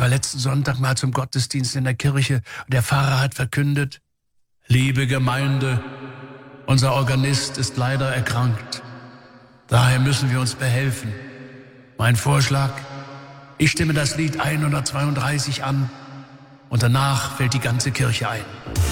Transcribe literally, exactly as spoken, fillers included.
war letzten Sonntag mal zum Gottesdienst in der Kirche und der Pfarrer hat verkündet: Liebe Gemeinde, unser Organist ist leider erkrankt. Daher müssen wir uns behelfen. Mein Vorschlag: Ich stimme das Lied hundertzweiunddreißig an und danach fällt die ganze Kirche ein.